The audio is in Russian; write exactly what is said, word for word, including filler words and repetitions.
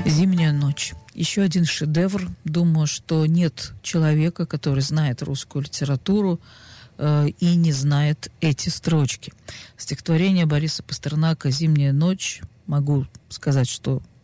«Зимняя ночь». Еще один шедевр. Думаю, что нет человека, который знает русскую литературу э, и не знает эти строчки. Стихотворение Бориса Пастернака «Зимняя ночь». Могу сказать, что